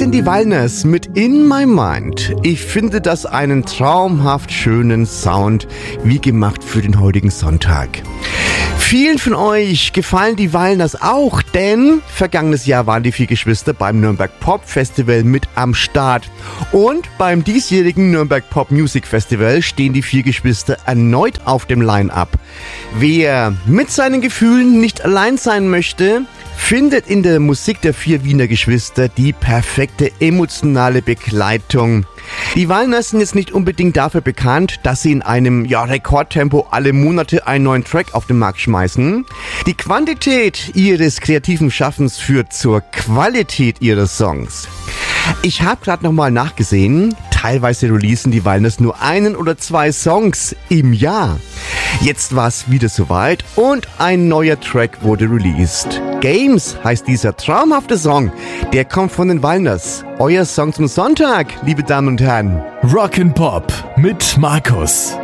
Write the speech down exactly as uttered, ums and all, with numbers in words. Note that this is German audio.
sind die Wallners mit In My Mind. Ich finde das einen traumhaft schönen Sound, wie gemacht für den heutigen Sonntag. Vielen von euch gefallen die Wallners auch, denn vergangenes Jahr waren die vier Geschwister beim Nürnberg Pop Festival mit am Start. Und beim diesjährigen Nürnberg Pop Music Festival stehen die vier Geschwister erneut auf dem Line-Up. Wer mit seinen Gefühlen nicht allein sein möchte, findet in der Musik der vier Wiener Geschwister die perfekte emotionale Begleitung. Die Wallners sind jetzt nicht unbedingt dafür bekannt, dass sie in einem ja, Rekordtempo alle Monate einen neuen Track auf den Markt schmeißen. Die Quantität ihres kreativen Schaffens führt zur Qualität ihrer Songs. Ich habe gerade nochmal nachgesehen, teilweise releasen die Wallners nur einen oder zwei Songs im Jahr. Jetzt war es wieder soweit und ein neuer Track wurde released. Games heißt dieser traumhafte Song, der kommt von den Wallners. Euer Song zum Sonntag, liebe Damen und Herren. Rock'n'Pop mit Markus.